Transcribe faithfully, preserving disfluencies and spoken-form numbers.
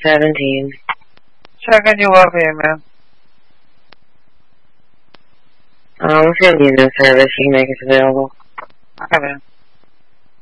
seventeen. Checking you up here, man. Um, if you're needing a service, you can make us available. Okay, man.